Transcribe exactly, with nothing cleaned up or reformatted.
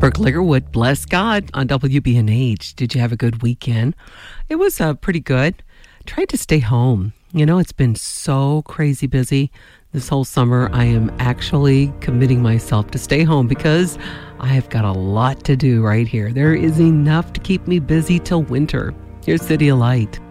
Brooke Ligerwood, bless God, on W B N H. Did you have a good weekend? It was uh, pretty good. Tried to stay home. You know, it's been so crazy busy this whole summer. I am actually committing myself to stay home because I have got a lot to do right here. There is enough to keep me busy till winter. Here's City of Light.